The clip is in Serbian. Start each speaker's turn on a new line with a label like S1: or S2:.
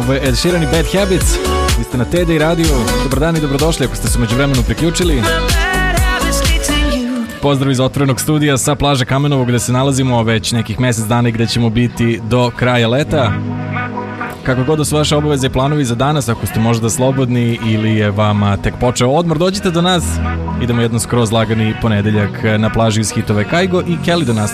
S1: Ovo je Ed Sheeran i Bad Habits. Vi ste na TD Radio. Dobar dan i dobrodošli ako ste se među vremenu priključili. Pozdrav iz otvorenog studija sa plaže Kamenovo gde se nalazimo već nekih mjesec dana i gde ćemo biti do kraja leta. Kako god da su vaše obaveze i planovi za danas, ako ste možda slobodni ili je vama tek počeo odmor, dođite do nas. Idemo jedno skroz lagani ponedeljak na plaži iz hitove Kaigo i Kelly do nas.